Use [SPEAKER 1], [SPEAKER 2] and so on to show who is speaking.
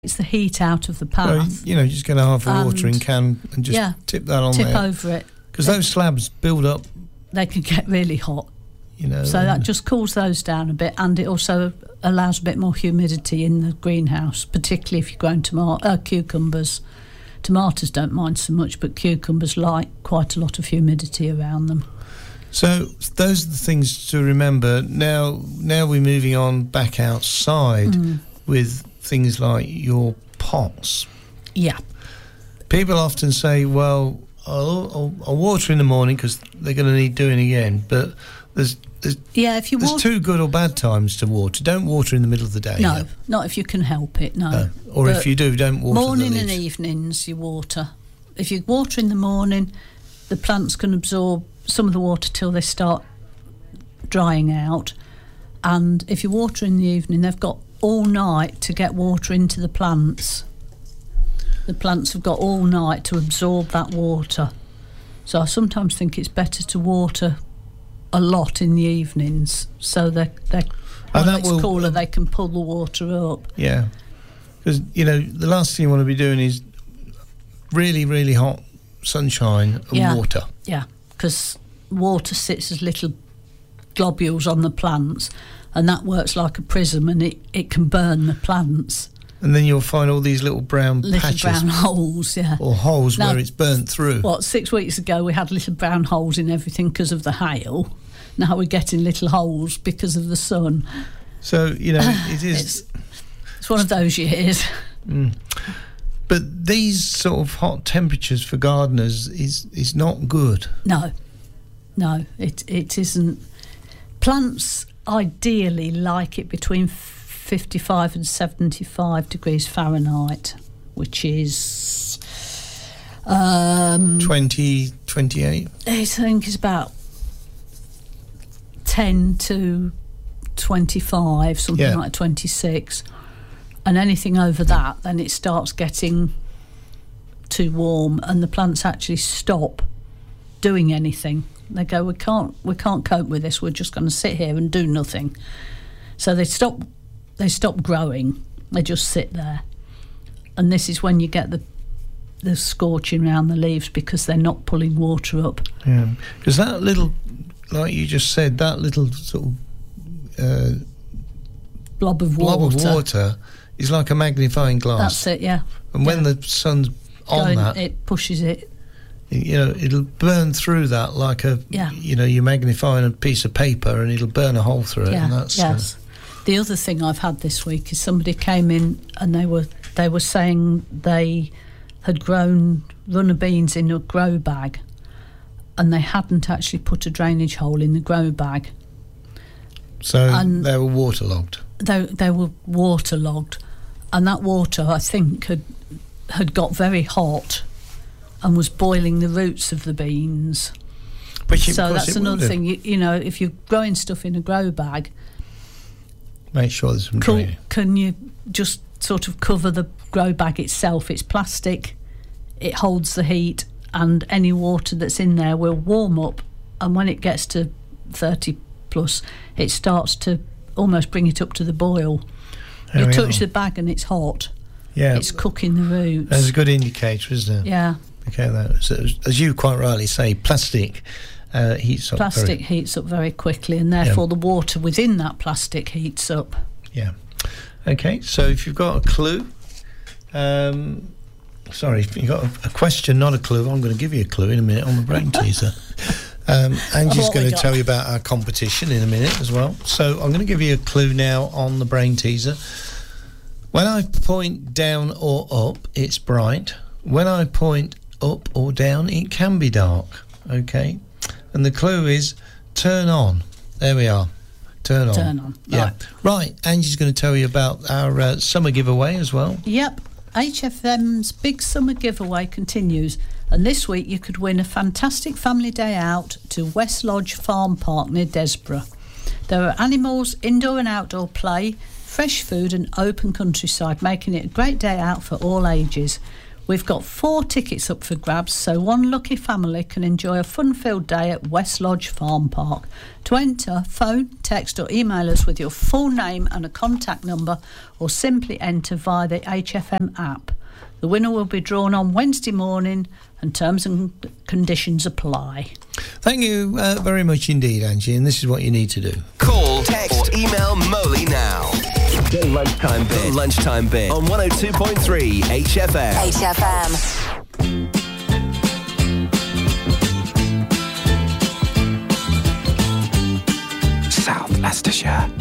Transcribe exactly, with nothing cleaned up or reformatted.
[SPEAKER 1] It's the heat out of the path.
[SPEAKER 2] Well, you know, just get a half a
[SPEAKER 1] And-
[SPEAKER 2] watering can and just
[SPEAKER 1] yeah,
[SPEAKER 2] tip that on
[SPEAKER 1] tip
[SPEAKER 2] there.
[SPEAKER 1] over it.
[SPEAKER 2] Because those slabs build up,
[SPEAKER 1] They can get really hot.
[SPEAKER 2] you know.
[SPEAKER 1] So that
[SPEAKER 2] and-
[SPEAKER 1] just cools those down a bit, and it also allows a bit more humidity in the greenhouse, particularly if you're growing tomato, uh, cucumbers. Tomatoes don't mind so much, but cucumbers like quite a lot of humidity around them.
[SPEAKER 2] So those are the things to remember. Now, now we're moving on back outside
[SPEAKER 1] Mm.
[SPEAKER 2] with things like your pots.
[SPEAKER 1] Yeah.
[SPEAKER 2] People often say, well, I'll, I'll, I'll water in the morning because they're going to need doing again. But there's there's,
[SPEAKER 1] Yeah, if you
[SPEAKER 2] there's
[SPEAKER 1] water...
[SPEAKER 2] two good or bad times to water. Don't water in the middle of the day.
[SPEAKER 1] No,
[SPEAKER 2] yeah.
[SPEAKER 1] not if you can help it, no.
[SPEAKER 2] No. Or
[SPEAKER 1] But
[SPEAKER 2] if you do, don't water
[SPEAKER 1] morning
[SPEAKER 2] the
[SPEAKER 1] and
[SPEAKER 2] leaves.
[SPEAKER 1] evenings you water. If you water in the morning, the plants can absorb some of the water till they start drying out. And if you water in the evening, they've got all night to get water into the plants. The plants have got all night to absorb that water. So I sometimes think it's better to water a lot in the evenings, so they they when
[SPEAKER 2] that
[SPEAKER 1] it's
[SPEAKER 2] will-
[SPEAKER 1] cooler they can pull the water up.
[SPEAKER 2] Yeah. Because, you know, the last thing you want to be doing is really, really hot sunshine and
[SPEAKER 1] Yeah.
[SPEAKER 2] water.
[SPEAKER 1] Yeah, because water sits as little globules on the plants, and that works like a prism, and it, it can burn the plants.
[SPEAKER 2] And then you'll find all these little brown
[SPEAKER 1] Little
[SPEAKER 2] patches
[SPEAKER 1] brown holes, yeah.
[SPEAKER 2] or holes
[SPEAKER 1] Now-
[SPEAKER 2] where it's burnt through.
[SPEAKER 1] What, six weeks ago we had little brown holes in everything because of the hail. Now we're getting little holes because of the sun.
[SPEAKER 2] So, you know, it is...
[SPEAKER 1] It's, it's one of those years.
[SPEAKER 2] Mm. But these sort of hot temperatures for gardeners is is not good.
[SPEAKER 1] No, no, it it isn't. Plants ideally like it between fifty-five and seventy-five degrees Fahrenheit, which is um,
[SPEAKER 2] twenty, twenty-eight?
[SPEAKER 1] I think it's about ten to twenty-five, something
[SPEAKER 2] Yeah.
[SPEAKER 1] like twenty-six. And anything over that, then it starts getting too warm, and the plants actually stop doing anything. They go, we can't, we can't cope with this. We're just going to sit here and do nothing. So they stop, they stop growing. They just sit there, and this is when you get the the scorching around the leaves because they're not pulling water up.
[SPEAKER 2] Yeah. Because that little, like you just said, that little sort of uh,
[SPEAKER 1] Blob of
[SPEAKER 2] blob
[SPEAKER 1] water.
[SPEAKER 2] of water is like a magnifying glass.
[SPEAKER 1] That's it, yeah.
[SPEAKER 2] And when
[SPEAKER 1] Yeah.
[SPEAKER 2] the sun's on
[SPEAKER 1] Going-
[SPEAKER 2] that,
[SPEAKER 1] it pushes it.
[SPEAKER 2] you know, it'll burn through that like a,
[SPEAKER 1] Yeah.
[SPEAKER 2] you know, you're magnifying a piece of paper and it'll burn a hole through it.
[SPEAKER 1] Yeah,
[SPEAKER 2] And that's,
[SPEAKER 1] yes. The other thing I've had this week is somebody came in and they were they were saying they had grown runner beans in a grow bag, and they hadn't actually put a drainage hole in the grow bag.
[SPEAKER 2] so
[SPEAKER 1] and-
[SPEAKER 2] they were waterlogged.
[SPEAKER 1] They they were waterlogged, and that water I think had had got very hot and was boiling the roots of the beans.
[SPEAKER 2] Which of
[SPEAKER 1] So
[SPEAKER 2] course
[SPEAKER 1] that's
[SPEAKER 2] it will
[SPEAKER 1] another
[SPEAKER 2] do.
[SPEAKER 1] thing. You, you know, if you're growing stuff in a grow bag,
[SPEAKER 2] Make sure there's some
[SPEAKER 1] Can,
[SPEAKER 2] drainage.
[SPEAKER 1] can you just sort of cover the grow bag itself? It's plastic, it holds the heat, and any water that's in there will warm up, and when it gets to thirty plus, it starts to almost bring it up to the boil.
[SPEAKER 2] There
[SPEAKER 1] You
[SPEAKER 2] we
[SPEAKER 1] touch
[SPEAKER 2] are.
[SPEAKER 1] the bag and it's hot.
[SPEAKER 2] Yeah,
[SPEAKER 1] It's cooking the roots.
[SPEAKER 2] that's a good indicator, isn't it?
[SPEAKER 1] Yeah,
[SPEAKER 2] Okay, that, so, as you quite rightly say, plastic uh, heats up
[SPEAKER 1] plastic
[SPEAKER 2] very...
[SPEAKER 1] heats up very quickly, and therefore the water within that plastic heats up.
[SPEAKER 2] Yeah. Okay, so if you've got a clue... Um, sorry, if you've got a, a question, not a clue, I'm going to give you a clue in a minute on the brain teaser. Um, Angie's
[SPEAKER 1] What we
[SPEAKER 2] going to
[SPEAKER 1] got?
[SPEAKER 2] tell you about our competition in a minute as well. So I'm going to give you a clue now on the brain teaser. When I point down or up, it's bright. When I point up or down, it can be dark. Okay? And the clue is turn on. There we are. Turn on.
[SPEAKER 1] Turn on.
[SPEAKER 2] Yeah.
[SPEAKER 1] Right.
[SPEAKER 2] Right. Angie's going to tell you about our uh, summer giveaway as well.
[SPEAKER 1] Yep, H F M's big summer giveaway continues, and this week you could win a fantastic family day out to West Lodge Farm Park near Desborough. There are animals, indoor and outdoor play, fresh food and open countryside, making it a great day out for all ages. We've got four tickets up for grabs, so one lucky family can enjoy a fun-filled day at West Lodge Farm Park. To enter, phone, text or email us with your full name and a contact number, or simply enter via the H F M app. The winner will be drawn on Wednesday morning, and terms and conditions apply.
[SPEAKER 2] Thank you uh, very much indeed, Angie, and this is what you need to do.
[SPEAKER 3] Call, text or email Moley now. The Lunchtime Bit. The Lunchtime Bit on one oh two point three H F M.
[SPEAKER 4] H F M.
[SPEAKER 3] South Leicestershire.